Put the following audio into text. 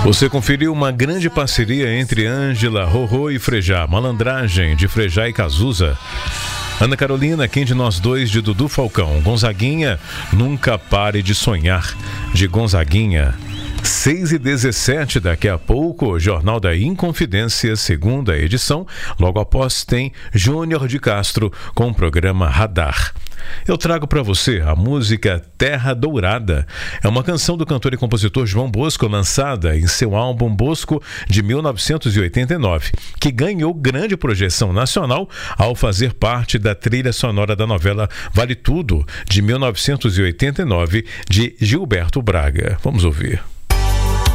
Você conferiu uma grande parceria entre Ângela, Rorô e Frejá, Malandragem, de Frejá e Cazuza. Ana Carolina, Quem de Nós Dois, de Dudu Falcão. Gonzaguinha, Nunca Pare de Sonhar, de Gonzaguinha. 6h17, daqui a pouco, Jornal da Inconfidência, segunda edição. Logo após tem Júnior de Castro com o programa Radar. Eu trago para você a música Terra Dourada. É uma canção do cantor e compositor João Bosco, lançada em seu álbum Bosco de 1989, que ganhou grande projeção nacional ao fazer parte da trilha sonora da novela Vale Tudo, de 1989, de Gilberto Braga. Vamos ouvir.